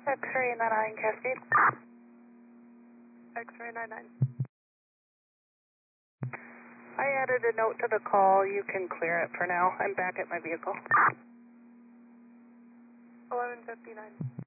X-ray 99 Cascade. X-ray 99. I added a note to the call. You can clear it for now. I'm back at my vehicle. 11:59.